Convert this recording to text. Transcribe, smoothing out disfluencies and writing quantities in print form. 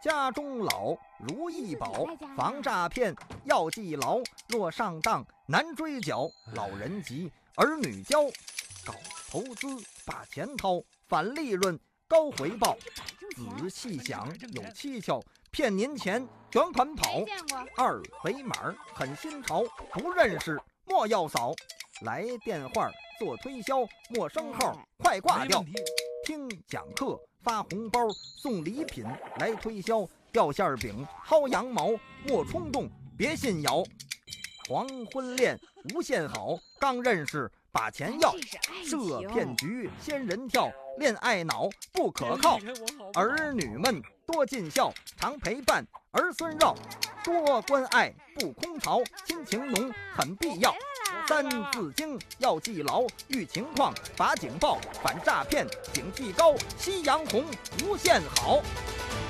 家中老，如意宝，防诈骗要记牢。若上当难追缴，老人急，儿女教。搞投资把钱掏，反利润高回报。仔细想有蹊跷，骗您钱卷款跑。二维码很新潮，不认识莫要扫。来电话做推销，陌生号快挂掉。听讲课发红包，送礼品来推销。掉馅饼薅羊毛，莫冲动别信谣。黄昏恋无限好，刚认识把钱要。设骗局仙人跳，恋爱脑不可靠。儿女们多尽孝，常陪伴儿孙绕。多关爱不空巢，亲情浓很必要。三字经要记牢，遇情况把警报，反诈骗警惕高。夕阳红无限好。